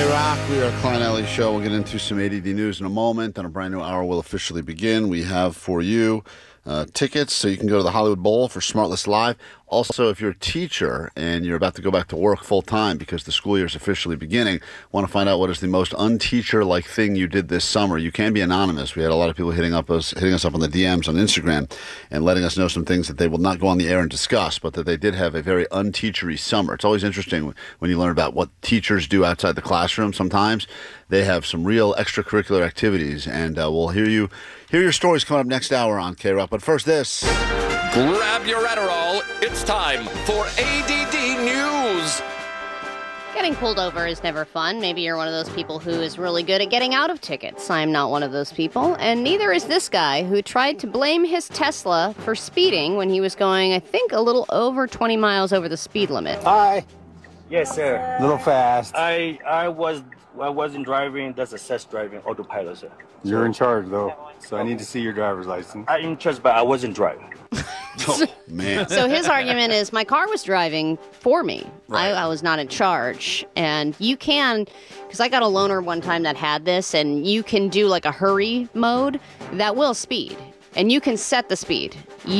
K-Rock. We are Klein Alley Show. We'll get into some ADD news in a moment, and a brand new hour will officially begin. We have for you tickets so you can go to the Hollywood Bowl for Smartless Live. Also, if you're a teacher and you're about to go back to work full-time because the school year is officially beginning, want to find out what is the most unteacher-like thing you did this summer, you can be anonymous. We had a lot of people hitting us up on the DMs on Instagram and letting us know some things that they will not go on the air and discuss, but that they did have a very unteachery summer. It's always interesting when you learn about what teachers do outside the classroom. Sometimes they have some real extracurricular activities, and we'll hear your stories coming up next hour on K-Rock. But first, this. Grab your Adderall. It's time for ADD News. Getting pulled over is never fun. Maybe you're one of those people who is really good at getting out of tickets. I'm not one of those people, and neither is this guy who tried to blame his Tesla for speeding when he was going, I think, a little over 20 miles over the speed limit. Hi. Yes, sir. A little fast. I wasn't driving. That's assessed driving, autopilot, sir. You're in charge, though, so I need to see your driver's license. I'm in charge, but I wasn't driving. Oh, man. So his argument is my car was driving for me. Right. I was not in charge. And you can, because I got a loaner one time that had this, and you can do like a hurry mode that will speed. And you can set the speed.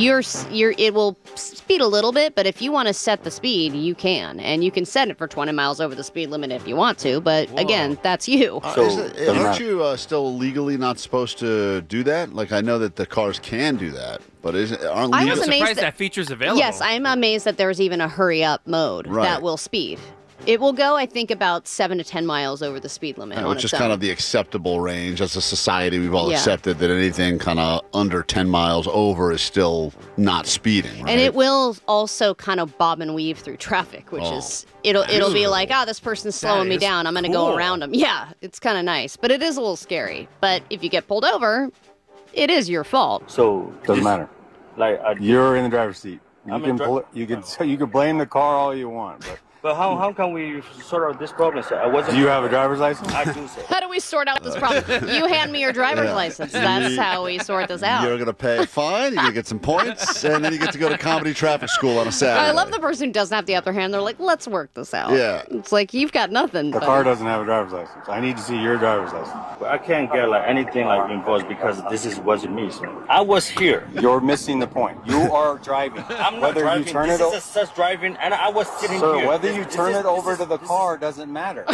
It will speed a little bit, but if you want to set the speed, you can. And you can set it for 20 miles over the speed limit if you want to. But again, that's you. Aren't you still legally not supposed to do that? Like, I know that the cars can do that, but aren't I legal? was I'm amazed surprised that feature's available. Yes, I'm amazed that there's even a hurry up mode that will speed. It will go, I think, about 7 to 10 miles over the speed limit. Which is kind of the acceptable range. As a society, we've all Yeah. accepted that anything kind of under 10 miles over is still not speeding, right? And it will also kind of bob and weave through traffic, which is it'll be like, this person's slowing me down. I'm going to go around them. Yeah, it's kind of nice, but it is a little scary. But if you get pulled over, it is your fault. So Doesn't matter. Like You're in the driver's seat. You I'm can in pull it. You can blame the car all you want, but how can we sort out this problem, sir? I wasn't. do you have a driver's license? I do, sir. How do we sort out this problem? You hand me your driver's license. That's how we sort this out. You're going to pay a fine, you're going to get some points, and then you get to go to comedy traffic school on a Saturday. I love the person who doesn't have the upper hand. They're like, let's work this out. Yeah. It's like, you've got nothing. The buddy. car doesn't have a driver's license. I need to see your driver's license. But I can't get like anything like involved because wasn't me, sir. I was here. You're missing the point. You are driving. I'm not whether driving. you turn this it is assessed driving, and I was sitting Sir, here. whether you turn it over to the car doesn't matter.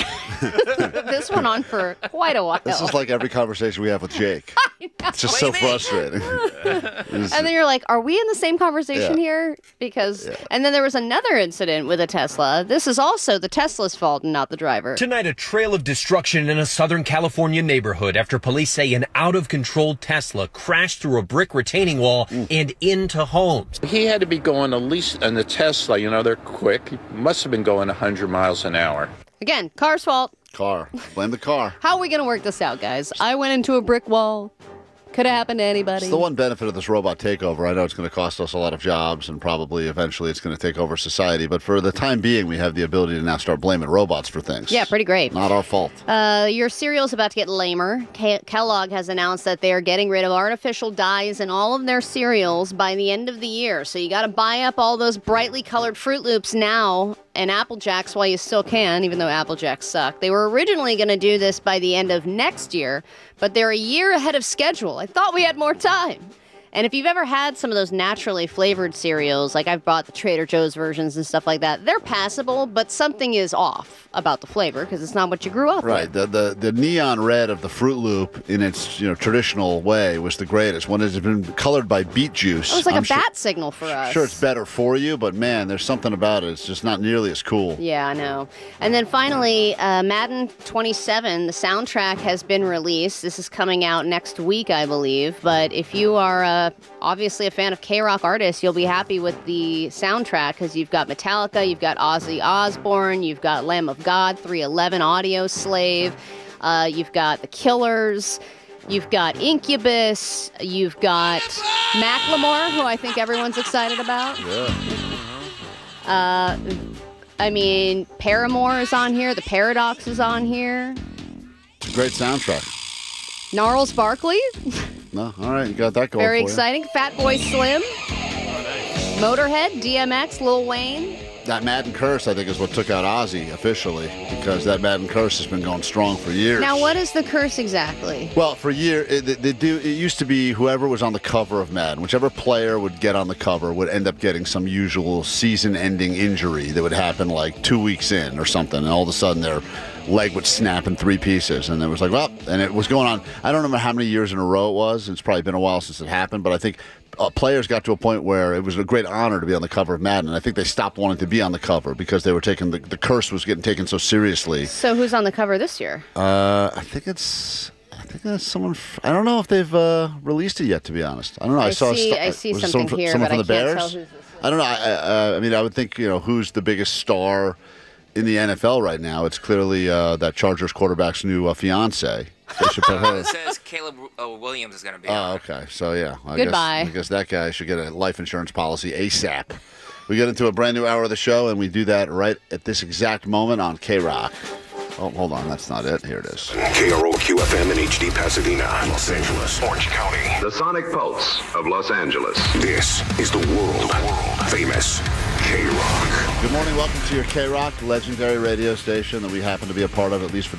This went on for quite a while. This is like every conversation we have with Jake. It's just so frustrating. And then you're like, are we in the same conversation here? Because, and then there was another incident with a Tesla. This is also the Tesla's fault and not the driver. Tonight, a trail of destruction in a Southern California neighborhood after police say an out-of-control Tesla crashed through a brick retaining wall and into homes. He had to be going at least, and the Tesla, they're quick. He must have been going 100 miles an hour. Again, car's fault. Car. Blame the car. How are we going to work this out, guys? I went into a brick wall. Could have happened to anybody. It's the one benefit of this robot takeover. I know it's going to cost us a lot of jobs, and probably eventually it's going to take over society. But for the time being, we have the ability to now start blaming robots for things. Yeah, pretty great. Not our fault. Your cereal's about to get lamer. Kellogg has announced that they are getting rid of artificial dyes in all of their cereals by the end of the year. So you got to buy up all those brightly colored Fruit Loops now and Apple Jacks while you still can, even though Apple Jacks suck. They were originally going to do this by the end of next year, but they're a year ahead of schedule. I thought we had more time. And if you've ever had some of those naturally flavored cereals, like I've bought the Trader Joe's versions and stuff like that, they're passable, but something is off about the flavor because it's not what you grew up Right. with. The neon red of the Fruit Loop in its traditional way was the greatest. When it's been colored by beet juice. It was like I'm a bat signal for us. Sure, it's better for you, but man, there's something about it. It's just not nearly as cool. Yeah, I know. And then finally, Madden 27, the soundtrack has been released. This is coming out next week, I believe. But if you are obviously a fan of K-Rock artists, you'll be happy with the soundtrack because you've got Metallica, you've got Ozzy Osbourne, you've got Lamb of God, 311 Audio Slave, you've got The Killers, you've got Incubus, you've got Macklemore, who I think everyone's excited about. Yeah. I mean, Paramore is on here, The Paradox is on here. It's a great soundtrack. Gnarls Barkley, No, all right, you got that going very for you. exciting. Fatboy Slim, Motorhead, DMX, Lil Wayne. that Madden curse, I think, is what took out Ozzy officially, because that Madden curse has been going strong for years. Now, what is the curse exactly? Well, for years, it used to be whoever was on the cover of Madden, whichever player would get on the cover would end up getting some usual season-ending injury that would happen like 2 weeks in or something, and all of a sudden their leg would snap in 3 pieces, and it was like, well, and it was going on. I don't remember how many years in a row it was. It's probably been a while since it happened, but I think players got to a point where it was a great honor to be on the cover of Madden, and I think they stopped wanting to be on the cover because they were taking the curse was getting taken so seriously. So who's on the cover this year? I think it's someone. I don't know if they've released it yet. To be honest, I don't know. I see something here, but I can't tell who's this. I don't know. I mean, I would think who's the biggest star in the NFL right now. It's clearly that Chargers quarterback's new fiance. They should put her. It says Caleb Williams is going to be Oh, on. okay. So, yeah. Goodbye. I guess that guy should get a life insurance policy ASAP. We get into a brand new hour of the show, and we do that right at this exact moment on K-Rock. Oh, hold on. That's not it. Here it is. KROQ-FM in HD Pasadena, Los Angeles, Orange County. The Sonic Pulse of Los Angeles. This is the world-famous K-Rock. Good morning. Welcome to your K-Rock legendary radio station that we happen to be a part of, at least for